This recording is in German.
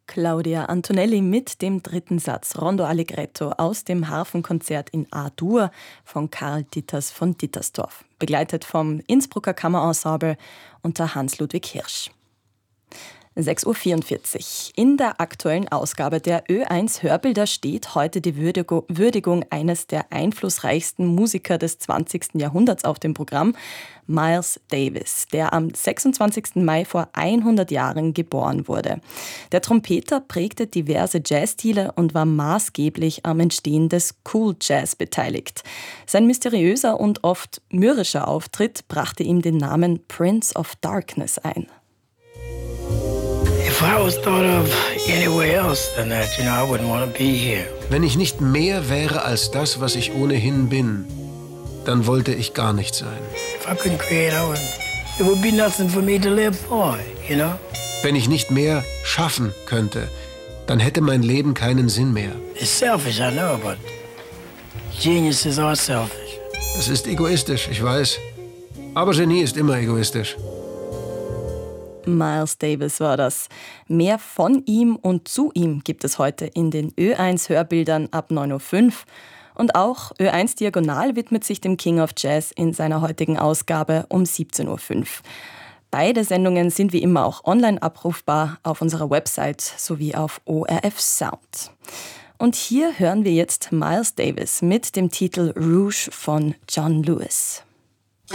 Claudia Antonelli mit dem dritten Satz Rondo Allegretto aus dem Harfenkonzert in A-Dur von Karl Ditters von Dittersdorf, begleitet vom Innsbrucker Kammerensemble unter Hans-Ludwig Hirsch. 6:44 Uhr. In der aktuellen Ausgabe der Ö1 Hörbilder steht heute die Würdigung eines der einflussreichsten Musiker des 20. Jahrhunderts auf dem Programm, Miles Davis, der am 26. Mai vor 100 Jahren geboren wurde. Der Trompeter prägte diverse Jazzstile und war maßgeblich am Entstehen des Cool Jazz beteiligt. Sein mysteriöser und oft mürrischer Auftritt brachte ihm den Namen Prince of Darkness ein. Wenn ich nicht mehr wäre als das, was ich ohnehin bin, dann wollte ich gar nicht sein. Wenn ich nicht mehr schaffen könnte, dann hätte mein Leben keinen Sinn mehr. Es ist egoistisch, ich weiß. Aber Genie ist immer egoistisch. Miles Davis war das. Mehr von ihm und zu ihm gibt es heute in den Ö1 Hörbildern ab 9:05 Uhr. Und auch Ö1 Diagonal widmet sich dem King of Jazz in seiner heutigen Ausgabe um 17:05 Uhr. Beide Sendungen sind wie immer auch online abrufbar auf unserer Website sowie auf ORF Sound. Und hier hören wir jetzt Miles Davis mit dem Titel Rouge von John Lewis.